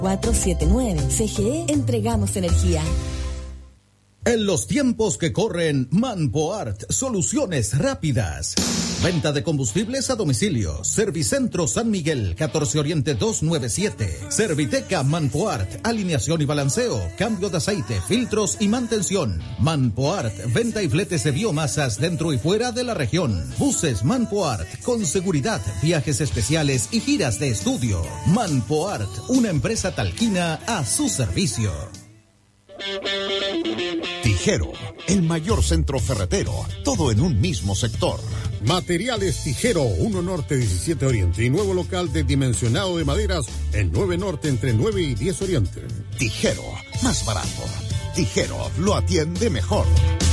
479. CGE, entregamos energía. En los tiempos que corren, Manpoart, soluciones rápidas. Venta de combustibles a domicilio. Servicentro San Miguel, 14 Oriente 297. Serviteca Manpoart, alineación y balanceo, cambio de aceite, filtros y mantención. Manpoart, venta y fletes de biomasas dentro y fuera de la región. Buses Manpoart, con seguridad, viajes especiales y giras de estudio. Manpoart, una empresa talquina a su servicio. Tijero, el mayor centro ferretero, todo en un mismo sector. Materiales Tijero, 1 Norte 17 Oriente y nuevo local de dimensionado de maderas en 9 Norte entre 9 y 10 Oriente. Tijero, más barato. Tijero, lo atiende mejor.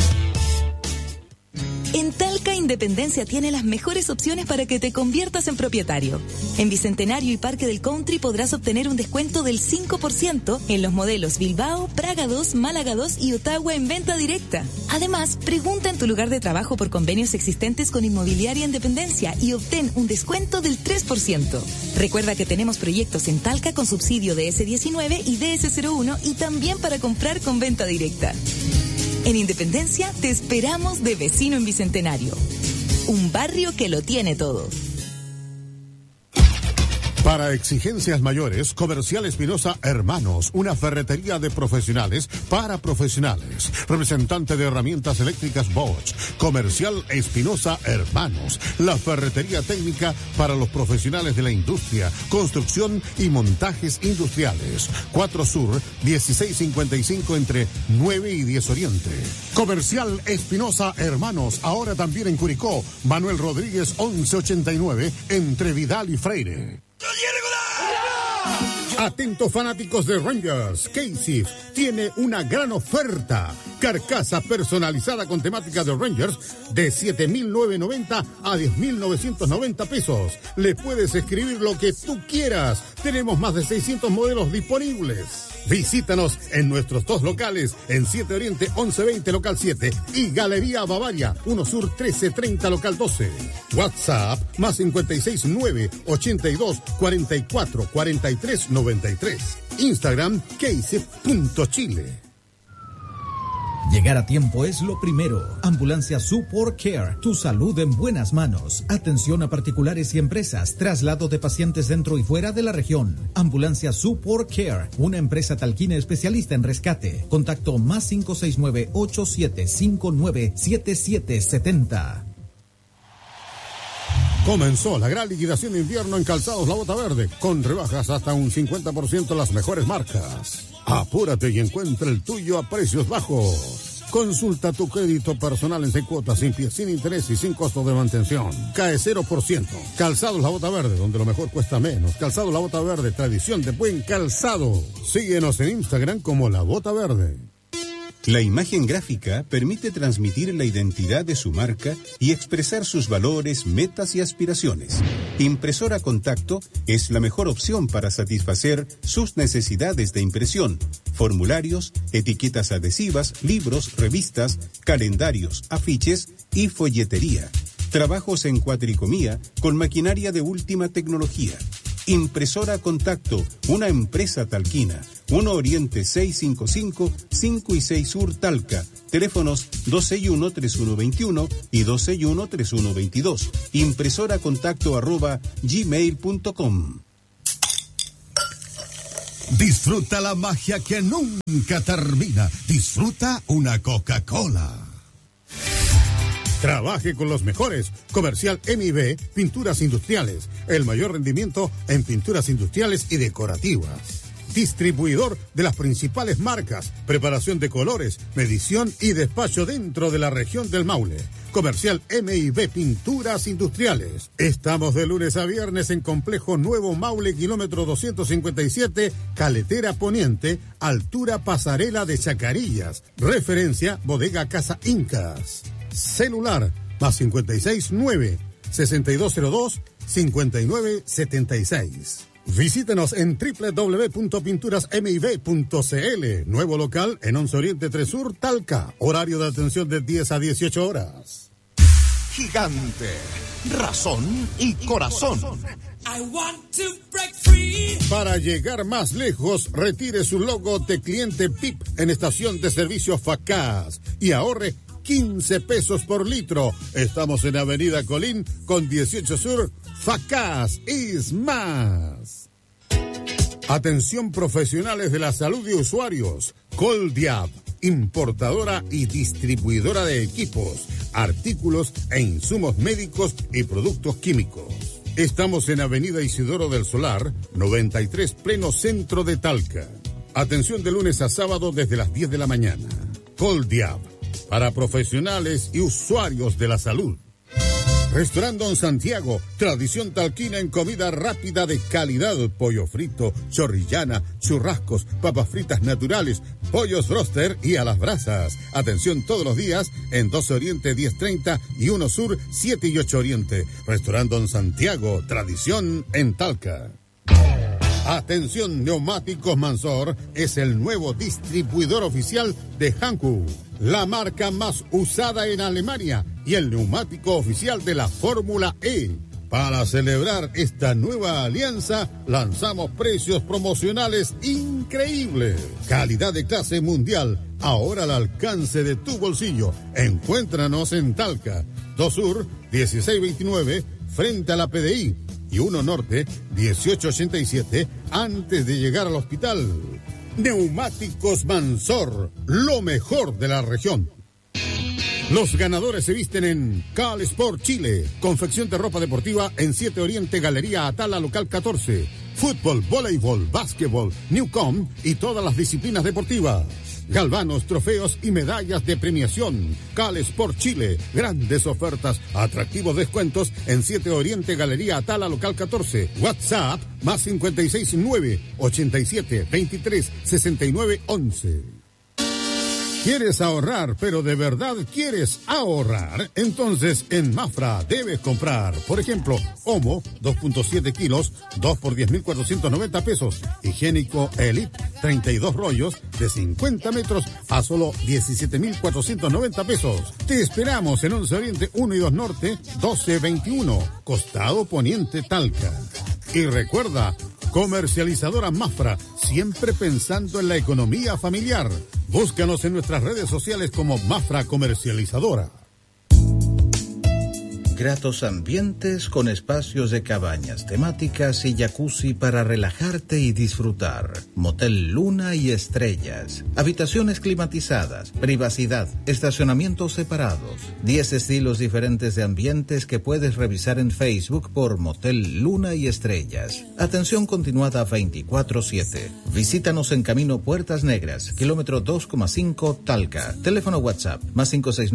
En Talca Independencia tiene las mejores opciones para que te conviertas en propietario. En Bicentenario y Parque del Country podrás obtener un descuento del 5% en los modelos Bilbao, Praga 2, Málaga 2 y Ottawa en venta directa. Además, pregunta en tu lugar de trabajo por convenios existentes con Inmobiliaria Independencia y obtén un descuento del 3%. Recuerda que tenemos proyectos en Talca con subsidio de DS19 y DS01 y también para comprar con venta directa. En Independencia te esperamos de vecino en Bicentenario. Un barrio que lo tiene todo. Para exigencias mayores, Comercial Espinosa Hermanos, una ferretería de profesionales para profesionales. Representante de herramientas eléctricas Bosch. Comercial Espinosa Hermanos, la ferretería técnica para los profesionales de la industria, construcción y montajes industriales. 4 Sur, 1655 entre 9 y 10 Oriente. Comercial Espinosa Hermanos, ahora también en Curicó. Manuel Rodríguez 1189 entre Vidal y Freire. Atentos fanáticos de Rangers, Casey tiene una gran oferta. Carcasa personalizada con temática de Rangers de 7.990 a 10.990 pesos. Le puedes escribir lo que tú quieras. Tenemos más de 600 modelos disponibles. Visítanos en nuestros 2 locales, en 7 Oriente 1120 local 7 y Galería Bavaria 1 Sur 1330 local 12. WhatsApp más 569 82 44 43 93. Instagram casey.chile. Llegar a tiempo es lo primero. Ambulancia Support Care, tu salud en buenas manos. Atención a particulares y empresas, traslado de pacientes dentro y fuera de la región. Ambulancia Support Care, una empresa talquina especialista en rescate. Contacto más 569-8759-7770. Comenzó la gran liquidación de invierno en Calzados La Bota Verde, con rebajas hasta un 50% las mejores marcas. Apúrate y encuentra el tuyo a precios bajos. Consulta tu crédito personal en 6 cuotas, sin pie, sin interés y sin costo de mantención. Cae 0%. Calzados La Bota Verde, donde lo mejor cuesta menos. Calzados La Bota Verde, tradición de buen calzado. Síguenos en Instagram como La Bota Verde. La imagen gráfica permite transmitir la identidad de su marca y expresar sus valores, metas y aspiraciones. Impresora Contacto es la mejor opción para satisfacer sus necesidades de impresión, formularios, etiquetas adhesivas, libros, revistas, calendarios, afiches y folletería. Trabajos en cuatricomía con maquinaria de última tecnología. Impresora Contacto, una empresa talquina. 1 Oriente 655, 5 y 6 Sur Talca. Teléfonos 261-3121 y 261-3122. impresoracontacto@gmail.com. Disfruta la magia que nunca termina. Disfruta una Coca-Cola. Trabaje con los mejores. Comercial MIB, Pinturas Industriales. El mayor rendimiento en pinturas industriales y decorativas. Distribuidor de las principales marcas. Preparación de colores, medición y despacho dentro de la región del Maule. Comercial MIB Pinturas Industriales. Estamos de lunes a viernes en Complejo Nuevo Maule, kilómetro 257, Caletera Poniente, altura Pasarela de Chacarillas. Referencia Bodega Casa Incas. Celular más 569-6202-5976. Visítenos en www.pinturasmib.cl. Nuevo local en 11 Oriente 3 Sur, Talca. Horario de atención de 10 a 18 horas. Gigante, razón y corazón. Para llegar más lejos, retire su logo de cliente PIP en estación de servicio Facaz y ahorre 15 pesos por litro. Estamos en Avenida Colín con 18 Sur. Facaz es más. Atención profesionales de la salud y usuarios. Coldiab, importadora y distribuidora de equipos, artículos e insumos médicos y productos químicos. Estamos en Avenida Isidoro del Solar, 93, pleno centro de Talca. Atención de lunes a sábado desde las 10 de la mañana. Coldiab, para profesionales y usuarios de la salud. Restaurante Don Santiago, tradición talquina en comida rápida de calidad, pollo frito, chorrillana, churrascos, papas fritas naturales, pollos roster y a las brasas. Atención todos los días en 12 Oriente 1030 y 1 Sur 7 y 8 Oriente. Restaurante Don Santiago, tradición en Talca. Atención, Neumáticos Mansor es el nuevo distribuidor oficial de Hankook, la marca más usada en Alemania y el neumático oficial de la Fórmula E. Para celebrar esta nueva alianza, lanzamos precios promocionales increíbles. Calidad de clase mundial, ahora al alcance de tu bolsillo. Encuéntranos en Talca, 2 Sur, 1629, frente a la PDI. Y 1 Norte, 1887, antes de llegar al hospital. Neumáticos Mansor, lo mejor de la región. Los ganadores se visten en Cal Sport Chile, confección de ropa deportiva en 7 Oriente, Galería Atala, local 14. Fútbol, voleibol, básquetbol, Newcom y todas las disciplinas deportivas. Galvanos, trofeos y medallas de premiación. Cal Sport Chile, grandes ofertas, atractivos descuentos en 7 Oriente, Galería Atala, local 14. WhatsApp, más 569-87-23-69-11. ¿Quieres ahorrar, pero de verdad quieres ahorrar? Entonces en Mafra debes comprar, por ejemplo, Omo, 2.7 kilos, 2 por 10.490 pesos. Higiénico Elite, 32 rollos de 50 metros a solo 17.490 pesos. Te esperamos en 11 Oriente 1 y 2 Norte, 1221, costado poniente Talca. Y recuerda, comercializadora Mafra, siempre pensando en la economía familiar. Búscanos en nuestras redes sociales como Mafra Comercializadora. Gratos ambientes con espacios de cabañas temáticas y jacuzzi para relajarte y disfrutar. Motel Luna y Estrellas. Habitaciones climatizadas, privacidad, estacionamientos separados. 10 estilos diferentes de ambientes que puedes revisar en Facebook por Motel Luna y Estrellas. Atención continuada 24/7. Visítanos en Camino Puertas Negras, kilómetro 2,5 Talca. Teléfono WhatsApp, más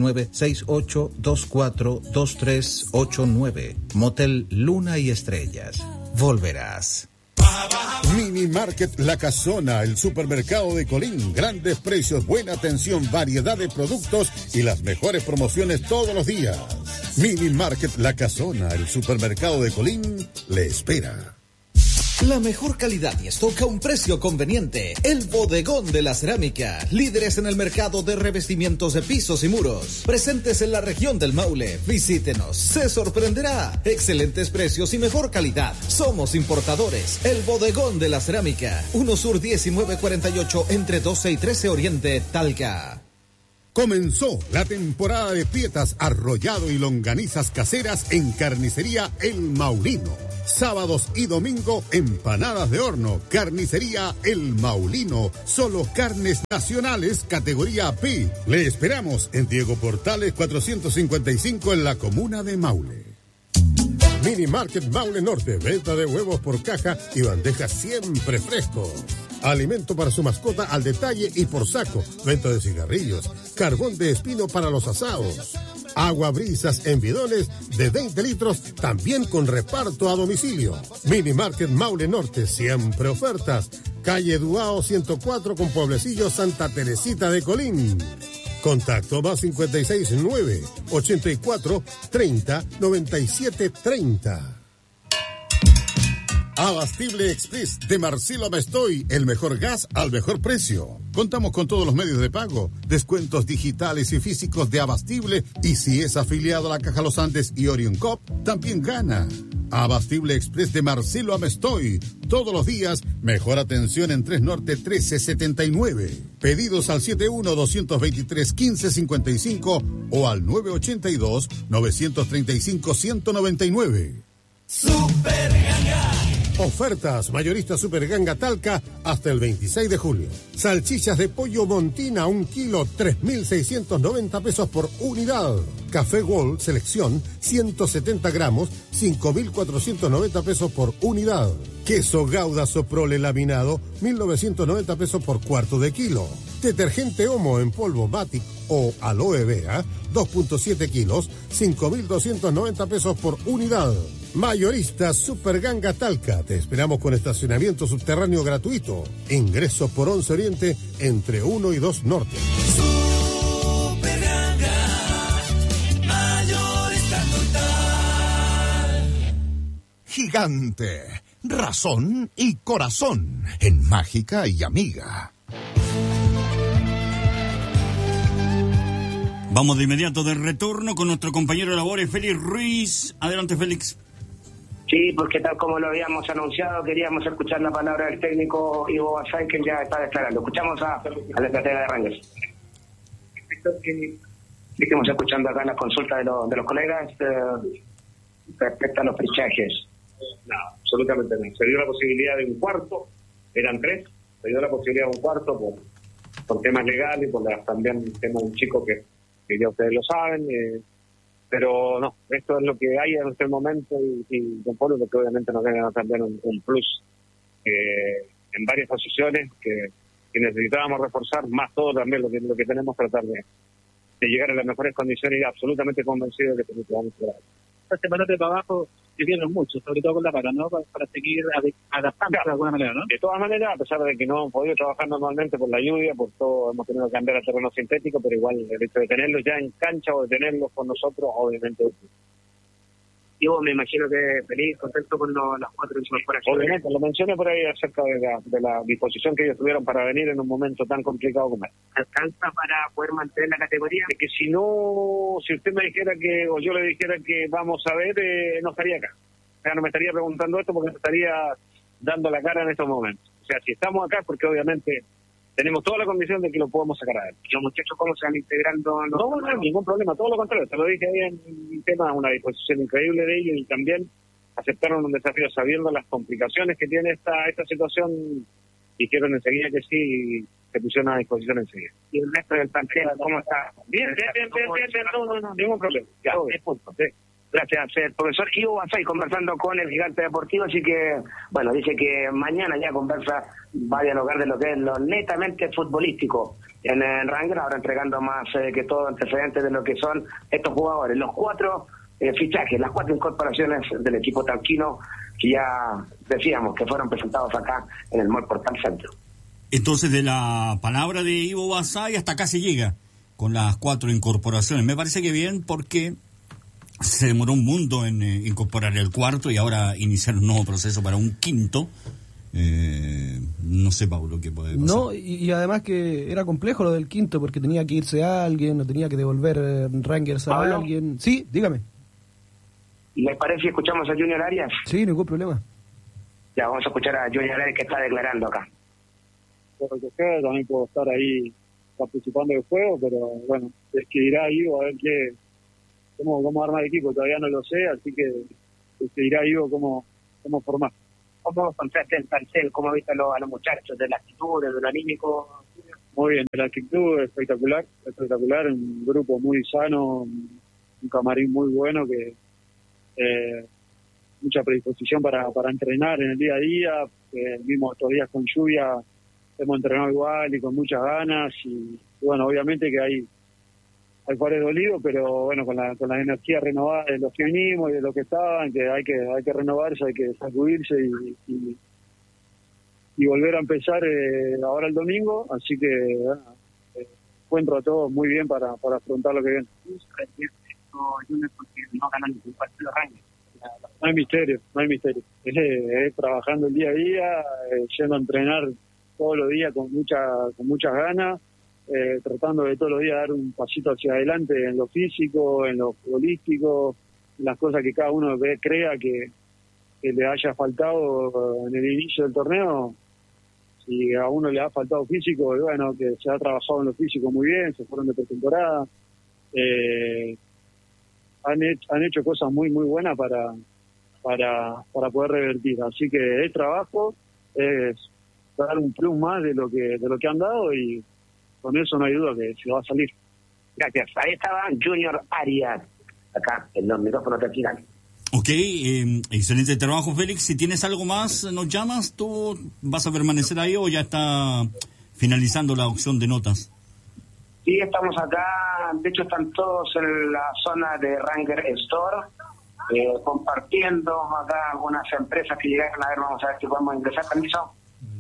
569-68242389. Motel Luna y Estrellas. Volverás. Mini Market La Casona, el supermercado de Colín. Grandes precios, buena atención, variedad de productos y las mejores promociones todos los días. Mini Market La Casona, el supermercado de Colín, le espera. La mejor calidad y stock a un precio conveniente. El Bodegón de la Cerámica. Líderes en el mercado de revestimientos de pisos y muros. Presentes en la región del Maule. Visítenos. Se sorprenderá. Excelentes precios y mejor calidad. Somos importadores. El Bodegón de la Cerámica. 1 Sur 1948 entre 12 y 13 Oriente, Talca. Comenzó la temporada de pietas, arrollado y longanizas caseras en Carnicería El Maulino. Sábados y domingo, empanadas de horno. Carnicería El Maulino. Solo carnes nacionales, categoría P. Le esperamos en Diego Portales 455 en la comuna de Maule. Mini Market Maule Norte. Venta de huevos por caja y bandejas siempre frescos. Alimento para su mascota al detalle y por saco. Venta de cigarrillos. Carbón de espino para los asados. Agua brisas en bidones de 20 litros, también con reparto a domicilio. Mini Market Maule Norte, siempre ofertas. Calle Duao 104 con Pueblecillo Santa Teresita de Colín. Contacto más 569-84-30-97-30. Abastible Express de Marcelo Mestoy, el mejor gas al mejor precio. Contamos con todos los medios de pago, descuentos digitales y físicos de Abastible, y si es afiliado a la Caja Los Andes y Orion Cop, también gana. Abastible Express de Marcelo Amestoy. Todos los días, mejor atención en 3 Norte 1379. Pedidos al 71-223-1555 o al 982-935-199. Super Ganga. Ofertas mayorista Super Ganga Talca hasta el 26 de julio. Salchichas de pollo Montina 1 kilo, 3.690 pesos por unidad. Café Gold Selección 170 gramos, 5.490 pesos por unidad. Queso Gouda Soprole laminado, 1.990 pesos por cuarto de kilo. Detergente Omo en polvo Matic o Aloe Vera, 2.7 kilos, 5.290 pesos por unidad. Mayorista Super Ganga Talca. Te esperamos con estacionamiento subterráneo gratuito. Ingreso por 11 Oriente entre 1 y 2 Norte. Super Ganga, mayorista total. Gigante, razón y corazón en Mágica y Amiga. Vamos de inmediato de retorno con nuestro compañero de labores, Félix Ruiz. Adelante, Félix. Sí, porque tal como lo habíamos anunciado, queríamos escuchar la palabra del técnico Ivo Basay, que ya está declarando. Escuchamos al estratega de Rangers. Estamos escuchando acá las consultas de los colegas respecto a los fichajes. No, absolutamente no. Se dio la posibilidad de un cuarto, eran 3, se dio la posibilidad de un cuarto por temas legales, por también el tema de un chico que ya ustedes lo saben, pero no, esto es lo que hay en este momento y Don Polo, porque obviamente nos deben también un plus en varias posiciones que necesitábamos reforzar, más todo también lo que tenemos, tratar de llegar a las mejores condiciones y absolutamente convencido de que vamos a lograr. Este palote para abajo sirvieron mucho, sobre todo con la para, ¿no? Para seguir adaptándose de alguna manera, ¿no? De todas maneras, a pesar de que no hemos podido trabajar normalmente por la lluvia, por todo, hemos tenido que cambiar a terreno sintético, pero igual el hecho de tenerlos ya en cancha o de tenerlos con nosotros, obviamente. Yo me imagino que feliz, contento con las 4 incorporaciones. Obviamente, lo mencioné por ahí acerca de la disposición que ellos tuvieron para venir en un momento tan complicado como este. ¿Alcanza para poder mantener la categoría? Es que si usted me dijera o yo le dijera que vamos a ver, no estaría acá. O sea, no me estaría preguntando esto porque me estaría dando la cara en estos momentos. O sea, si estamos acá es porque obviamente tenemos toda la condición de que lo podamos sacar a él. ¿Y los muchachos cómo se van integrando? No, ningún problema, todo lo contrario. Te lo dije ahí en el tema, una disposición increíble de ellos y también aceptaron un desafío sabiendo las complicaciones que tiene esta situación. Dijeron enseguida que sí, se pusieron a disposición enseguida. ¿Y el resto del plantel cómo está? Bien, no, ningún problema. Ya, punto. Sí. Gracias, profesor Ivo Basay, conversando con el Gigante Deportivo, así que, bueno, dice que mañana ya va a dialogar de lo que es lo netamente futbolístico en Rangers, ahora entregando más que todo antecedentes de lo que son estos jugadores, los 4 fichajes, las 4 incorporaciones del equipo talquino que ya decíamos que fueron presentados acá en el Mall Portal Centro. Entonces, de la palabra de Ivo Basay hasta acá se llega con las 4 incorporaciones. Me parece que bien porque se demoró un mundo en incorporar el cuarto y ahora iniciar un nuevo proceso para un quinto. No sé, Paulo, qué puede pasar. No, y además que era complejo lo del quinto porque tenía que irse a alguien, no tenía que devolver Rangers a ¿Pablo? alguien. Sí, dígame. ¿Les parece que escuchamos a Junior Arias? Sí, ningún problema. Ya, vamos a escuchar a Junior Arias que está declarando acá. Por lo que sea, también puedo estar ahí participando del juego, pero bueno, es que irá Ivo a ver cómo armar el equipo, todavía no lo sé, así que irá Ivo cómo formar. ¿Cómo encontraste el plantel? ¿Cómo viste a los muchachos? ¿De la actitud, de lo anímico? Muy bien, de la actitud espectacular, un grupo muy sano, un camarín muy bueno que mucha predisposición para entrenar en el día a día, mismo estos días con lluvia hemos entrenado igual y con muchas ganas y bueno, obviamente que hay cuales dolido, pero bueno, con las energías renovadas de los que venimos y de los que estaban, que hay que renovarse, hay que sacudirse y volver a empezar ahora el domingo, así que bueno, encuentro a todos muy bien para afrontar lo que viene. No hay misterio. Es trabajando el día a día, yendo a entrenar todos los días con muchas ganas, tratando de todos los días dar un pasito hacia adelante en lo físico, en lo futbolístico, en las cosas que cada uno crea que le haya faltado en el inicio del torneo. Si a uno le ha faltado físico, y bueno, que se ha trabajado en lo físico muy bien, se fueron de pretemporada. Han hecho cosas muy buenas para poder revertir. Así que el trabajo es dar un plus más de lo que han dado, y con eso no hay duda que se va a salir. Gracias. Ahí estaba Junior Arias, acá en los micrófonos de Final. Ok, excelente trabajo, Félix. Si tienes algo más, nos llamas. ¿Tú vas a permanecer ahí o ya está finalizando la opción de notas? Sí, estamos acá. De hecho, están todos en la zona de Ranger Store, compartiendo acá algunas empresas que llegaron. A ver, vamos a ver si podemos ingresar. ¿Permiso?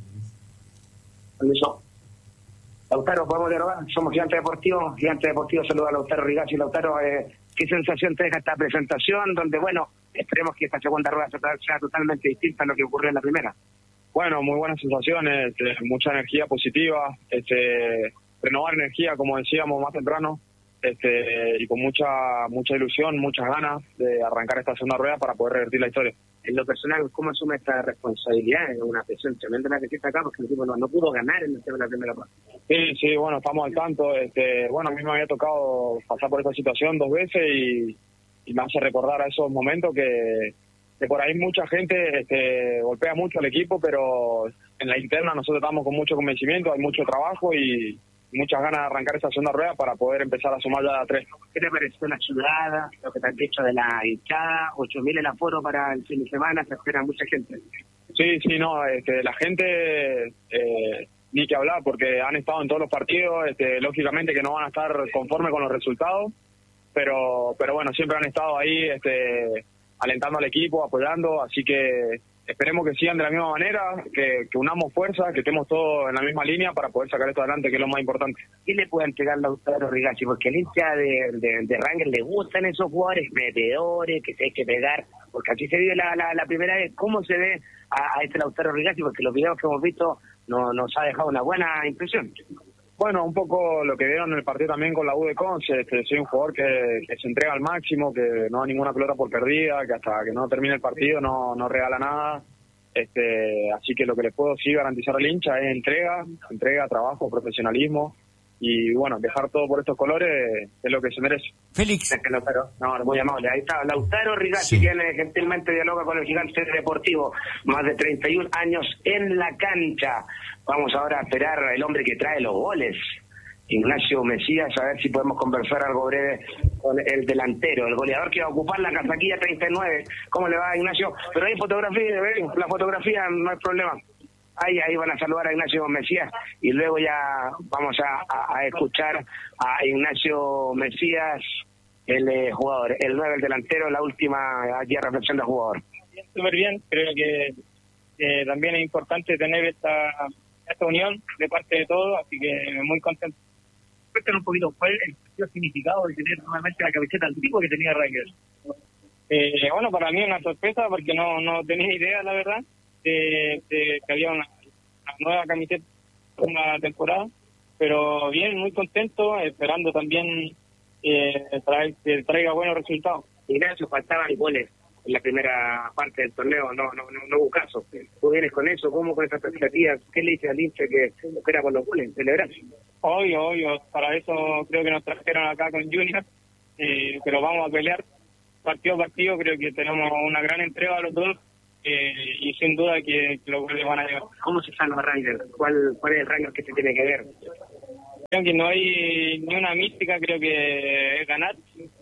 Lautaro, ¿podemos dialogar? Somos Gigante Deportivo. Gigante Deportivo saluda a Lautaro Rigacci. Lautaro, ¿qué sensación te deja esta presentación? Donde, bueno, esperemos que esta segunda rueda sea totalmente distinta a lo que ocurrió en la primera. Bueno, muy buenas sensaciones, mucha energía positiva, renovar energía, como decíamos más temprano, y con mucha ilusión, muchas ganas de arrancar esta segunda rueda para poder revertir la historia. En lo personal, ¿cómo asume esta responsabilidad? Es una presión tremenda la que está acá, porque el equipo no pudo ganar en la primera parte. Sí, bueno, estamos al tanto. Bueno, a mí me había tocado pasar por esta situación 2 veces y me hace recordar a esos momentos que por ahí mucha gente golpea mucho al equipo, pero en la interna nosotros estamos con mucho convencimiento, hay mucho trabajo y muchas ganas de arrancar esa segunda rueda para poder empezar a sumar ya a 3. ¿Qué te pareció la ciudad, lo que te han dicho de la hinchada? 8.000 el aforo para el fin de semana, se espera mucha gente. Sí, no, la gente ni que hablar, porque han estado en todos los partidos, lógicamente que no van a estar conformes con los resultados, pero bueno, siempre han estado ahí alentando al equipo, apoyando, así que esperemos que sigan de la misma manera, que unamos fuerzas, que estemos todos en la misma línea para poder sacar esto adelante, que es lo más importante. ¿Qué le puede entregar Lautaro Rigacci? Porque al hincha de Ranger le gustan esos jugadores metedores, que se hay que pegar, porque aquí se vive la primera vez. ¿Cómo se ve a este Lautaro Rigacci? Porque los videos que hemos visto nos ha dejado una buena impresión. Bueno, un poco lo que vieron en el partido también con la U de Conce, soy un jugador que se entrega al máximo, que no da ninguna pelota por perdida, que hasta que no termine el partido no regala nada, así que lo que les puedo sí garantizar al hincha es entrega, trabajo, profesionalismo, y bueno, dejar todo por estos colores es lo que se merece. Félix. No, muy amable. Ahí está Lautaro Rigacci, quien gentilmente dialoga con el Gigante Deportivo. Más de 31 años en la cancha. Vamos ahora a esperar al hombre que trae los goles, Ignacio Mesías, a ver si podemos conversar algo breve con el delantero, el goleador que va a ocupar la casaquilla 39. ¿Cómo le va, Ignacio? Pero hay fotografía, la fotografía no hay problema. Ahí van a saludar a Ignacio Mesías y luego ya vamos a escuchar a Ignacio Mesías, el jugador, el 9, el delantero, la última aquí reflexión del jugador. Súper bien, creo que también es importante tener esta unión de parte de todos, así que muy contento. Cuéntanos un poquito, ¿cuál es el significado de tener nuevamente la camiseta antigua que tenía Rangers? Bueno, para mí es una sorpresa porque no tenía idea, la verdad, de que había una nueva camiseta por una temporada, pero bien, muy contento, esperando también que traiga buenos resultados. Ignacio, faltaban goles en la primera parte del torneo, no hubo caso. ¿Tú vienes con eso? ¿Cómo con esa expectativa? ¿Qué le dices al hincha que espera por los goles? ¿Celebrar? Obvio, para eso creo que nos trajeron acá con Junior, pero vamos a pelear partido a partido, creo que tenemos una gran entrega a los dos, y sin duda que los goles van a llegar. ¿Cómo se salva Rangers? ¿Cuál es el Rangers que se tiene que ver? Creo que no hay ni una mística, creo que es ganar,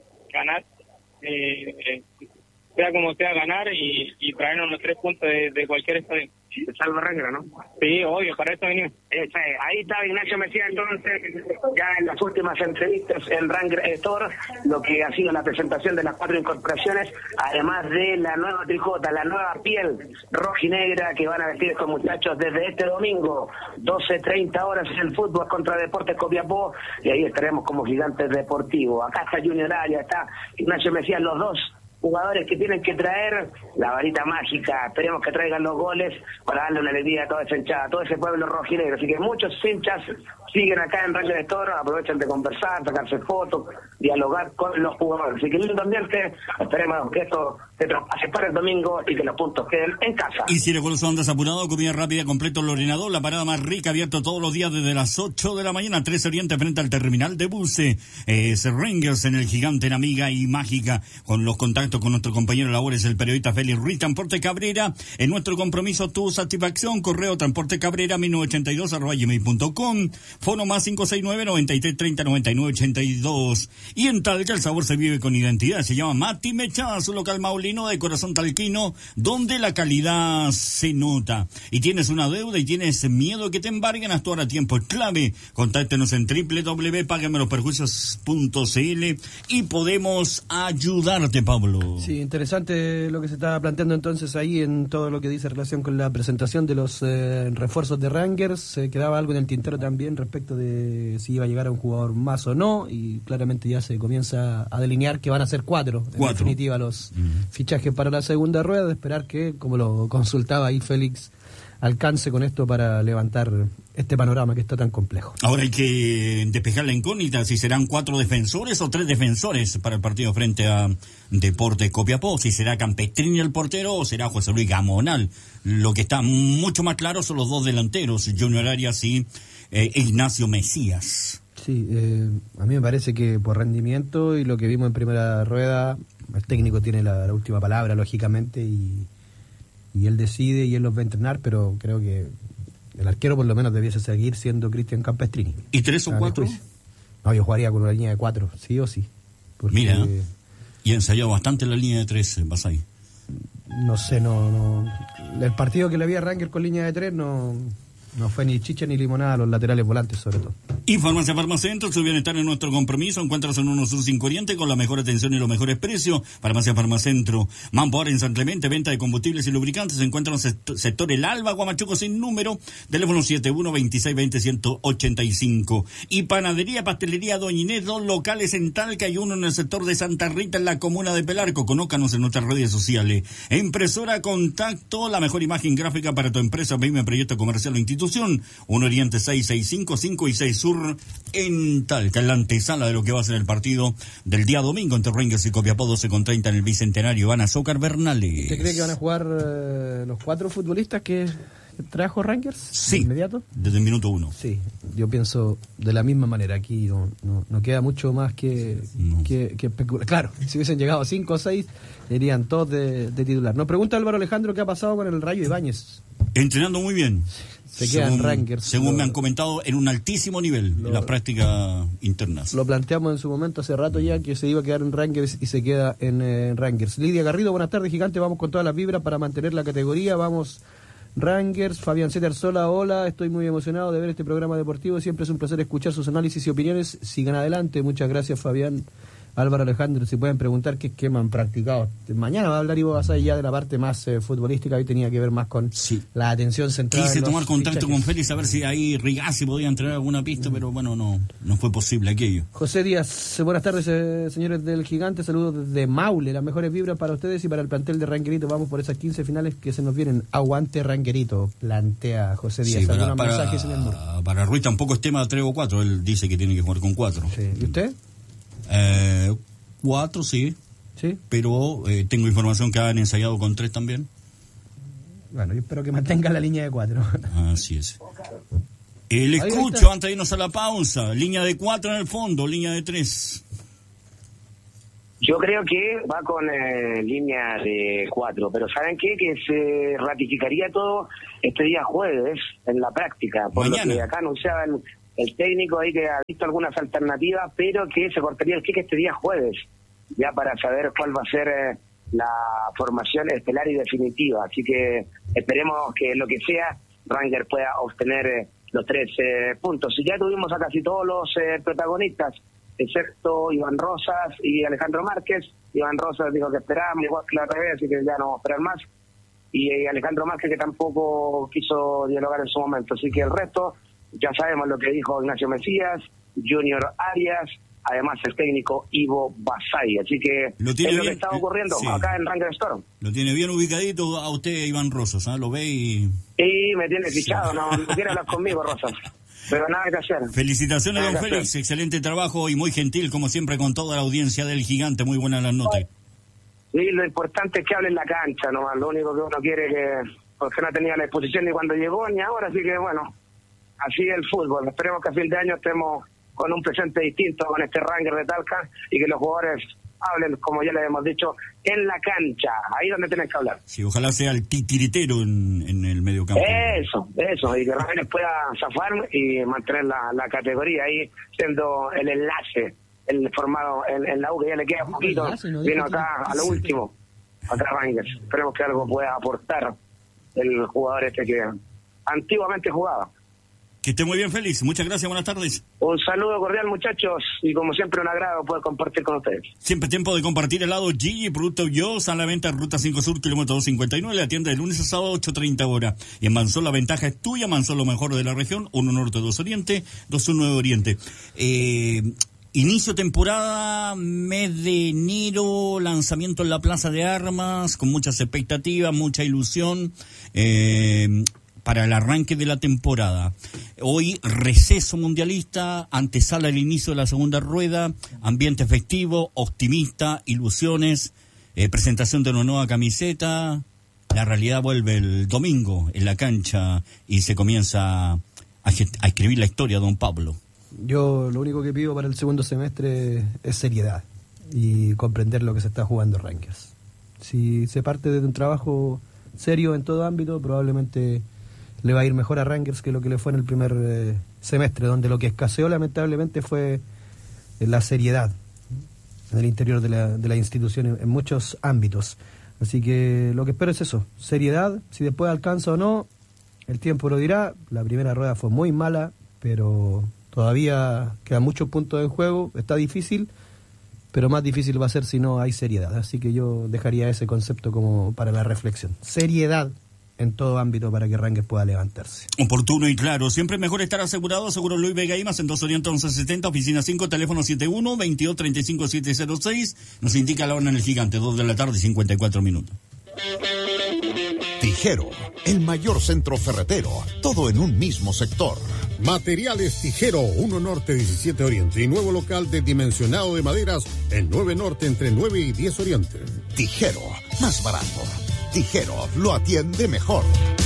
sea como sea, ganar y traernos los 3 puntos de cualquier estadio. Se salva Rangers, ¿no? Sí, obvio, para eso venimos. Ahí está Ignacio Mesías, entonces, ya en las últimas entrevistas en Ranger Store, lo que ha sido la presentación de las 4 incorporaciones, además de la nueva tricota, la nueva piel rojinegra que van a vestir estos muchachos desde este domingo, 12:30 horas en el fútbol contra Deportes Copiapó, y ahí estaremos como Gigantes Deportivos. Acá está Junior Arias, está Ignacio Mesías, los dos jugadores que tienen que traer la varita mágica. Esperemos que traigan los goles para darle una alegría a toda esa hinchada, a todo ese pueblo rojinegro. Así que muchos hinchas siguen acá en Ranger Store, aprovechan de conversar, sacarse fotos, dialogar con los jugadores. Así que lindo ambiente, esperemos que esto se traspase para el domingo y que los puntos queden en casa. Y si el andas apurado, comida rápida, completo Lorenador, la parada más rica, abierto todos los días desde las 8 de la mañana, 13 Oriente, frente al terminal de buses. Rangers en el Gigante, en Amiga y Mágica, con los contactos con nuestro compañero de labores, el periodista Félix Ruiz. Transporte Cabrera, en nuestro compromiso, tu satisfacción, correo transportecabrera 1982@gmail.com, fono más 569-9330-9982. Y en Talca el sabor se vive con identidad, se llama Mati Mecha, su local maulino de corazón talquino, donde la calidad se nota. Y tienes una deuda y tienes miedo de que te embarguen, actuar a tiempo es clave. Contáctenos en www.paguemeloperjuicios.cl y podemos ayudarte, Pablo. Sí, interesante lo que se está planteando entonces ahí en todo lo que dice relación con la presentación de los refuerzos de Rangers. Se quedaba algo en el tintero también respecto de si iba a llegar a un jugador más o no, y claramente ya se comienza a delinear que van a ser cuatro. En definitiva los fichajes para la segunda rueda, de esperar que, como lo consultaba ahí Félix, alcance con esto para levantar este panorama que está tan complejo. Ahora hay que despejar la incógnita si serán 4 defensores o 3 defensores para el partido frente a Deportes Copiapó, si será Campestrini el portero o será José Luis Gamonal. Lo que está mucho más claro son los 2 delanteros, Junior Arias y Ignacio Mesías. Sí, a mí me parece que por rendimiento y lo que vimos en primera rueda, el técnico tiene la última palabra, lógicamente, y él decide y él los va a entrenar, pero creo que el arquero por lo menos debiese seguir siendo Cristian Campestrini. ¿Y 3 o 4? No, yo jugaría con una línea de 4, sí o sí. Mira, y ha ensayado bastante la línea de 3, Basay. No sé, no. El partido que le había a Ranger con línea de 3 no fue ni chicha ni limonada a los laterales volantes, sobre todo. Y Farmacia Farmacentro, su bienestar en nuestro compromiso. Encuentras en 1 Sur 5 Oriente con la mejor atención y los mejores precios. Farmacia Farmacentro, Manpower en San Clemente, venta de combustibles y lubricantes. Se encuentra en el sector El Alba, Guamachuco sin número, teléfono 712620-185. Y Panadería, Pastelería Doña Inés, 2 locales en Talca y 1 en el sector de Santa Rita, en la comuna de Pelarco. Conócanos en nuestras redes sociales. Impresora Contacto, la mejor imagen gráfica para tu empresa, pyme, proyecto comercial o institución. 1 Oriente 665 y 6 Sur en Talca, en la antesala de lo que va a ser el partido del día domingo entre Rangers y Copiapó, 12:30 en el Bicentenario. Van a Zócar Bernales. ¿Usted cree que van a jugar los 4 futbolistas que trajo Rangers? Sí, inmediato, desde el minuto 1. Sí, yo pienso de la misma manera. Aquí no queda mucho más que especular. Claro, si hubiesen llegado 5 o 6, irían todos de titular. Nos pregunta Álvaro Alejandro qué ha pasado con el Rayo Ibáñez. Entrenando muy bien. Se quedan Rangers. Según me han comentado, en un altísimo nivel en las prácticas internas. Lo planteamos en su momento hace rato ya, que se iba a quedar en Rangers y se queda en Rangers. Lidia Garrido, buenas tardes, Gigante. Vamos con todas las vibras para mantener la categoría. Vamos Rangers. Fabián Ceter Sola, hola. Estoy muy emocionado de ver este programa deportivo. Siempre es un placer escuchar sus análisis y opiniones. Sigan adelante. Muchas gracias, Fabián. Álvaro Alejandro, si pueden preguntar qué esquema han practicado. Mañana va a hablar Ivo Basay ya de la parte más futbolística. Hoy tenía que ver más con la atención central. Quise tomar contacto con Félix a ver si ahí Rigazzi podía entregar alguna pista, pero bueno, no fue posible aquello. José Díaz, buenas tardes, señores del Gigante. Saludos desde Maule. Las mejores vibras para ustedes y para el plantel de Ranguerito. Vamos por esas 15 finales que se nos vienen. Aguante Ranguerito, plantea José Díaz. Sí, para Ruiz tampoco es tema de 3 o 4. Él dice que tiene que jugar con 4. Sí. ¿Y usted? 4, sí. Pero tengo información que han ensayado con 3 también. Bueno, yo espero que mantengan la línea de 4. Así es. Le escucho antes de irnos a la pausa. Línea de 4 en el fondo, línea de 3. Yo creo que va con línea de 4, pero ¿saben qué? Que se ratificaría todo este día jueves en la práctica, por mañana. Lo que acá anunciaban el técnico ahí, que ha visto algunas alternativas, pero que se cortaría el cheque este día jueves, ya para saber cuál va a ser la formación estelar y definitiva. Así que esperemos que lo que sea, Ranger pueda obtener los 3 puntos. Y ya tuvimos a casi todos los protagonistas, excepto Iván Rosas y Alejandro Márquez. Iván Rosas dijo que esperábamos, igual que la otra vez, así que ya no vamos a esperar más. Y Alejandro Márquez, que tampoco quiso dialogar en su momento. Así que el resto, ya sabemos lo que dijo Ignacio Mesías, Junior Arias, además el técnico Ivo Basay. Así que es lo que está ocurriendo acá en Rangers Store. Lo tiene bien ubicadito a usted, Iván Rosas, ¿eh? Lo ve y... Y me tiene fichado, no quiere hablar conmigo, Rosas. Pero nada que hacer. Felicitaciones, don Félix, excelente trabajo y muy gentil, como siempre, con toda la audiencia del Gigante. Muy buenas las notas. Sí, lo importante es que hable en la cancha nomás. Lo único que uno quiere es que... Porque no tenía la exposición ni cuando llegó ni ahora, así que bueno, así es el fútbol. Esperemos que a fin de año estemos con un presente distinto con este Rangers de Talca y que los jugadores hablen, como ya les hemos dicho, en la cancha, ahí donde tienen que hablar. Sí, ojalá sea el titiritero en el mediocampo. Eso, y que Rangers pueda zafar y mantener la categoría ahí, siendo el enlace, el formado en la U, que ya le queda poquito, vino acá a lo último, acá Rangers. Esperemos que algo pueda aportar el jugador este que antiguamente jugaba. Que esté muy bien, Félix. Muchas gracias, buenas tardes. Un saludo cordial, muchachos, y como siempre un agrado poder compartir con ustedes. Siempre tiempo de compartir helado Gigi, producto Yos, a la venta Ruta 5 Sur, kilómetro 259, la tienda de lunes a sábado, 8:30 horas. Y en Mansol la ventaja es tuya, Mansol lo mejor de la región, 1 Norte, 2 Oriente, 2 9 Oriente. Inicio temporada, mes de enero, lanzamiento en la Plaza de Armas, con muchas expectativas, mucha ilusión para el arranque de la temporada. Hoy receso mundialista, antesala el inicio de la segunda rueda, ambiente festivo, optimista, ilusiones, presentación de una nueva camiseta. La realidad vuelve el domingo en la cancha y se comienza a escribir la historia, don Pablo. Yo lo único que pido para el segundo semestre es seriedad y comprender lo que se está jugando Rangers. Si se parte de un trabajo serio en todo ámbito, probablemente le va a ir mejor a Rangers que lo que le fue en el primer semestre, donde lo que escaseó lamentablemente fue la seriedad en el interior de la institución en muchos ámbitos. Así que lo que espero es eso, seriedad. Si después alcanza o no, el tiempo lo dirá. La primera rueda fue muy mala, pero todavía quedan muchos puntos en juego, está difícil, pero más difícil va a ser si no hay seriedad. Así que yo dejaría ese concepto como para la reflexión. Seriedad en todo ámbito para que Rangers pueda levantarse. Oportuno y claro. Siempre es mejor estar asegurado. Seguro Luis Vega y más en 2 Oriente 1170, oficina 5, teléfono 71-22-35-706. Nos indica la hora en el Gigante, 2 de la tarde, 54 minutos. Tijero, el mayor centro ferretero, todo en un mismo sector. Materiales Tijero, 1 Norte 17 Oriente y nuevo local de dimensionado de maderas en 9 Norte entre 9 y 10 Oriente. Tijero, más barato. Tijero lo atiende mejor.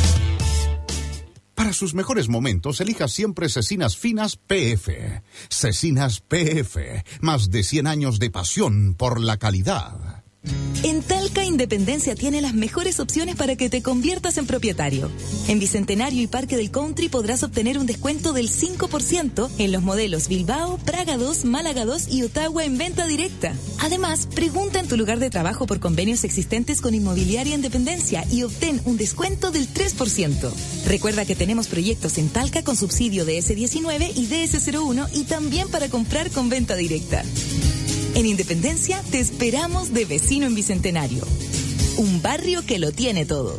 Para sus mejores momentos, elija siempre Cecinas Finas PF. Cecinas PF, más de 100 años de pasión por la calidad. En Talca, Independencia tiene las mejores opciones para que te conviertas en propietario. En Bicentenario y Parque del Country podrás obtener un descuento del 5% en los modelos Bilbao, Praga 2, Málaga 2 y Ottawa en venta directa. Además, pregunta en tu lugar de trabajo por convenios existentes con Inmobiliaria Independencia y obtén un descuento del 3%. Recuerda que tenemos proyectos en Talca con subsidio de DS19 y DS01 y también para comprar con venta directa. En Independencia te esperamos de vecino en Bicentenario. Un barrio que lo tiene todo.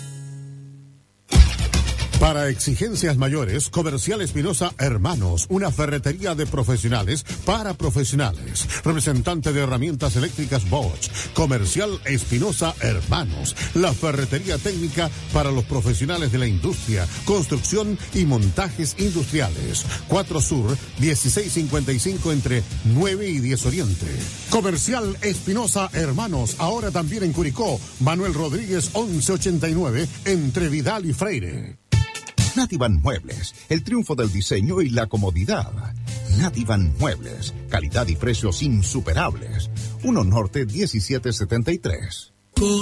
Para exigencias mayores, Comercial Espinosa Hermanos, una ferretería de profesionales para profesionales. Representante de herramientas eléctricas Bosch. Comercial Espinosa Hermanos, la ferretería técnica para los profesionales de la industria, construcción y montajes industriales. 4 Sur, 1655 entre 9 y 10 Oriente. Comercial Espinosa Hermanos, ahora también en Curicó. Manuel Rodríguez 1189 entre Vidal y Freire. Nativan Muebles, el triunfo del diseño y la comodidad. Nativan Muebles, calidad y precios insuperables. 1 Norte 1773.